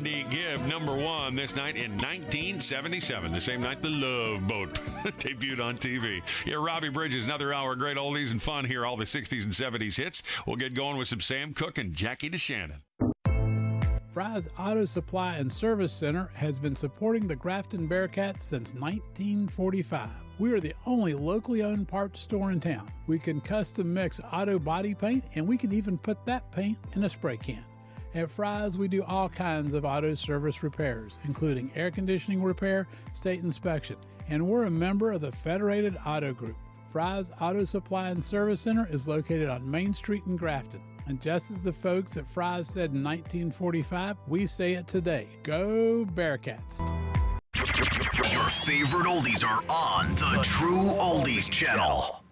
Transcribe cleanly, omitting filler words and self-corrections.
Andy Gibb, #1 this night in 1977, the same night The Love Boat debuted on TV. Yeah, Robbie Bridges, another hour of great oldies and fun here, all the 60s and 70s hits. We'll get going with some Sam Cooke and Jackie DeShannon. Fry's Auto Supply and Service Center has been supporting the Grafton Bearcats since 1945. We are the only locally owned parts store in town. We can custom mix auto body paint, and we can even put that paint in a spray can. At Fry's, we do all kinds of auto service repairs, including air conditioning repair, state inspection, and we're a member of the Federated Auto Group. Fry's Auto Supply and Service Center is located on Main Street in Grafton. And just as the folks at Fry's said in 1945, we say it today. Go Bearcats. Your favorite oldies are on the True Oldies Channel.